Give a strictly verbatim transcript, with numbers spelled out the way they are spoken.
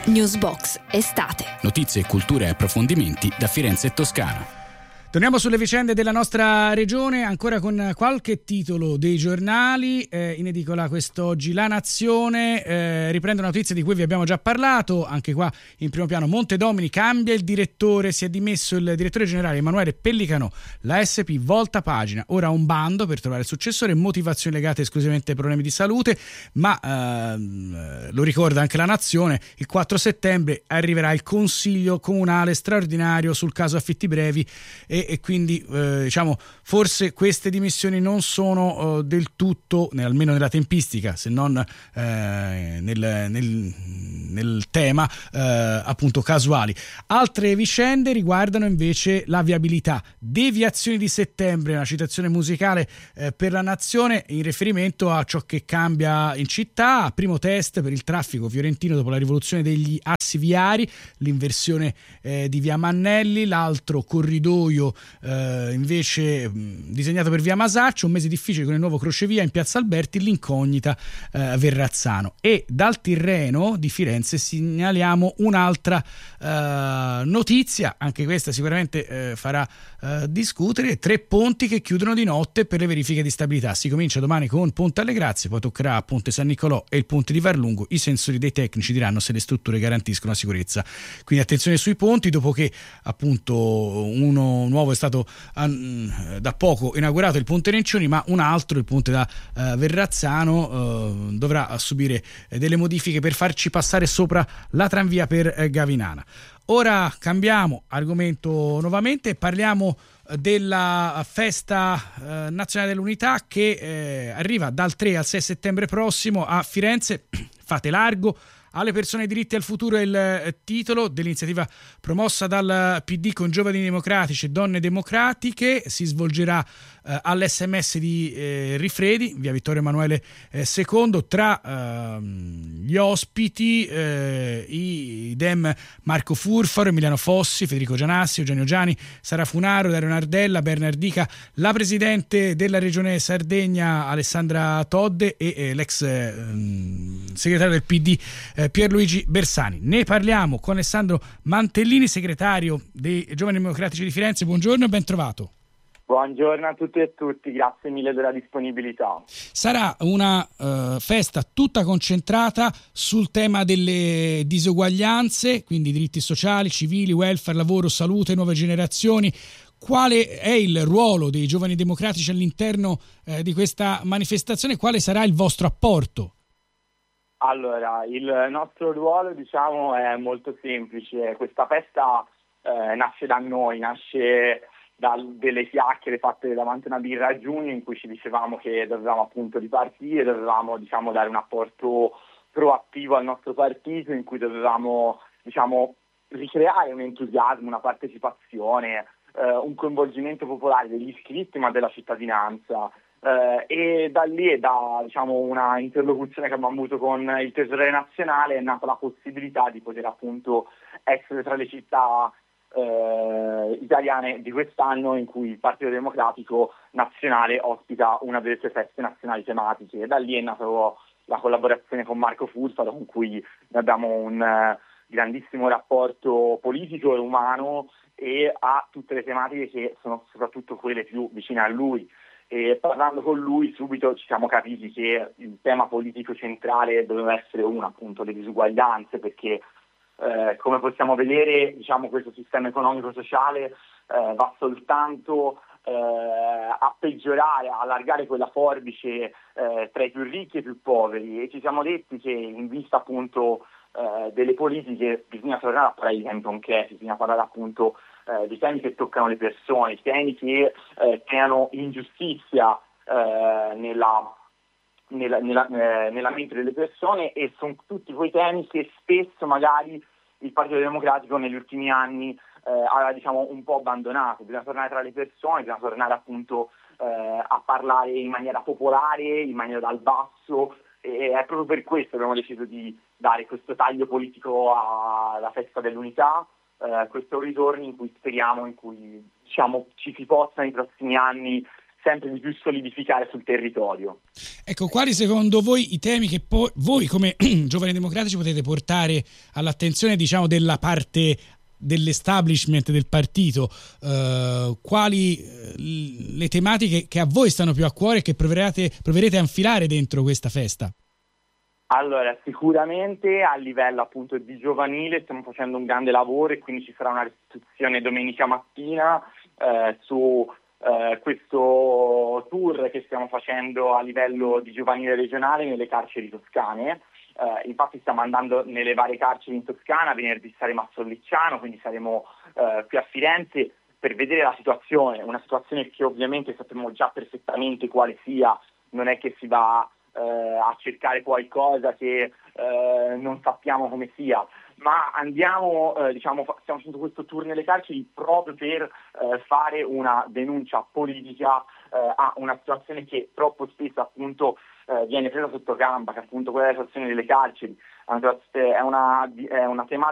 Newsbox estate. Notizie, cultura e approfondimenti da Firenze e Toscana. Torniamo sulle vicende della nostra regione, ancora con qualche titolo dei giornali. Eh, in edicola quest'oggi La Nazione, eh, riprende una notizia di cui vi abbiamo già parlato, anche qua in primo piano. Montedomini cambia il direttore, si è dimesso il direttore generale Emanuele Pellicano, la S P volta pagina, ora un bando per trovare il successore, motivazioni legate esclusivamente ai problemi di salute, ma ehm, lo ricorda anche La Nazione, il quattro settembre arriverà il consiglio comunale straordinario sul caso affitti brevi e e quindi eh, diciamo forse queste dimissioni non sono eh, del tutto, almeno nella tempistica, se non eh, nel, nel, nel tema eh, appunto casuali. Altre vicende riguardano invece la viabilità. Deviazioni di settembre, una citazione musicale eh, per La Nazione in riferimento a ciò che cambia in città. Primo test per il traffico fiorentino dopo la rivoluzione degli assi viari, l'inversione eh, di via Mannelli, l'altro corridoio Eh, invece mh, disegnato per via Masaccio, un mese difficile con il nuovo crocevia in piazza Alberti, l'incognita eh, Verrazzano. E dal Tirreno di Firenze segnaliamo un'altra eh, notizia, anche questa sicuramente eh, farà eh, discutere. Tre ponti che chiudono di notte per le verifiche di stabilità. Si comincia domani con Ponte alle Grazie, poi toccherà a Ponte San Nicolò e il Ponte di Varlungo. I sensori dei tecnici diranno se le strutture garantiscono la sicurezza, quindi attenzione sui ponti, dopo che appunto uno nuovo è stato uh, da poco inaugurato, il ponte Rencioni, ma un altro, il ponte da uh, Verrazzano, uh, dovrà subire uh, delle modifiche per farci passare sopra la tranvia per uh, Gavinana. Ora cambiamo argomento nuovamente e parliamo della festa uh, nazionale dell'unità che uh, arriva dal tre al sei settembre prossimo a Firenze. Fate largo alle persone, diritti al futuro è il titolo dell'iniziativa promossa dal P D con Giovani Democratici e Donne Democratiche. Si svolgerà eh, all'esse emme esse di eh, Rifredi, via Vittorio Emanuele eh, secondo. Tra eh, gli ospiti eh, i Dem Marco Furfaro, Emiliano Fossi, Federico Gianassi, Eugenio Giani, Sara Funaro, Dario Nardella, Bernardica, la presidente della regione Sardegna Alessandra Todde e eh, l'ex eh, segretario del P D eh, Pierluigi Bersani. Ne parliamo con Alessandro Mantellini, segretario dei Giovani Democratici di Firenze. Buongiorno e ben trovato. Buongiorno a tutti e tutti, grazie mille della disponibilità. Sarà una uh, festa tutta concentrata sul tema delle disuguaglianze, quindi diritti sociali, civili, welfare, lavoro, salute, nuove generazioni. Quale è il ruolo dei Giovani Democratici all'interno eh, di questa manifestazione? Quale sarà il vostro apporto? Allora, il nostro ruolo, diciamo, è molto semplice. Questa festa eh, nasce da noi, nasce da delle chiacchiere fatte davanti a una birra a giugno in cui ci dicevamo che dovevamo appunto ripartire, dovevamo, diciamo, dare un apporto proattivo al nostro partito, in cui dovevamo, diciamo, ricreare un entusiasmo, una partecipazione, eh, un coinvolgimento popolare degli iscritti ma della cittadinanza. Uh, e da lì e da, diciamo, una interlocuzione che abbiamo avuto con il Tesoriere Nazionale è nata la possibilità di poter appunto essere tra le città uh, italiane di quest'anno in cui il Partito Democratico Nazionale ospita una delle sue feste nazionali tematiche, e da lì è nata la collaborazione con Marco Furfaro, con cui abbiamo un uh, grandissimo rapporto politico e umano, e ha tutte le tematiche che sono soprattutto quelle più vicine a lui. E parlando con lui subito ci siamo capiti che il tema politico centrale doveva essere uno, appunto, le disuguaglianze, perché eh, come possiamo vedere, diciamo, questo sistema economico-sociale eh, va soltanto eh, a peggiorare, a allargare quella forbice eh, tra i più ricchi e i più poveri, e ci siamo detti che in vista appunto eh, delle politiche bisogna tornare a parlare di temi concreti, bisogna parlare appunto Eh, di temi che toccano le persone, temi che eh, creano ingiustizia eh, nella, nella, nella, eh, nella mente delle persone, e sono tutti quei temi che spesso magari il Partito Democratico negli ultimi anni eh, ha, diciamo, un po' abbandonato. Bisogna tornare tra le persone, bisogna tornare appunto eh, a parlare in maniera popolare, in maniera dal basso, e è proprio per questo che abbiamo deciso di dare questo taglio politico alla festa dell'unità. Uh, questo ritorno in cui speriamo, in cui diciamo ci si possa nei prossimi anni sempre di più solidificare sul territorio. Ecco, quali secondo voi i temi che poi voi come Giovani Democratici potete portare all'attenzione, diciamo, della parte dell'establishment del partito? Uh, quali uh, le tematiche che a voi stanno più a cuore e che proverete, proverete a infilare dentro questa festa? Allora, sicuramente a livello appunto di giovanile stiamo facendo un grande lavoro e quindi ci sarà una restituzione domenica mattina eh, su eh, questo tour che stiamo facendo a livello di giovanile regionale nelle carceri toscane. Eh, infatti stiamo andando nelle varie carceri in Toscana, venerdì saremo a Sollicciano, quindi saremo eh, qui a Firenze per vedere la situazione, una situazione che ovviamente sappiamo già perfettamente quale sia, non è che si va eh, a cercare qualcosa che eh, non sappiamo come sia, ma andiamo, eh, diciamo, stiamo facendo questo tour nelle carceri proprio per eh, fare una denuncia politica eh, a una situazione che troppo spesso appunto eh, viene presa sotto gamba, che appunto quella della situazione delle carceri è una, è una, è una tematica